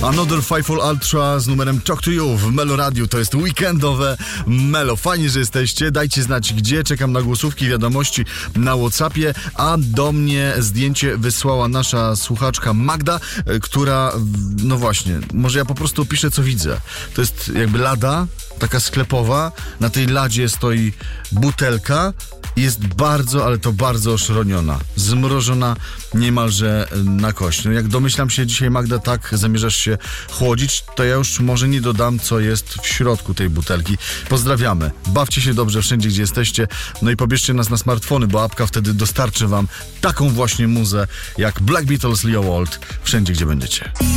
Another Fightful Ultra z numerem Talk to You w Melo Radio. To jest weekendowe Melo. Fajnie, że jesteście. Dajcie znać gdzie. Czekam na głosówki, wiadomości na WhatsAppie. A do mnie zdjęcie wysłała nasza słuchaczka Magda, która, no właśnie, może ja po prostu opiszę co widzę. To jest jakby lada, taka sklepowa. Na tej ladzie stoi butelka. Jest bardzo, ale to bardzo oszroniona. Zmrożona niemalże na kość. No jak domyślam się dzisiaj, Magda, tak zamierzasz się chłodzić, to ja już może nie dodam, co jest w środku tej butelki. Pozdrawiamy. Bawcie się dobrze wszędzie, gdzie jesteście. No i pobierzcie nas na smartfony, bo apka wtedy dostarczy wam taką właśnie muzę jak Black Beatles, Leo Walt, wszędzie, gdzie będziecie.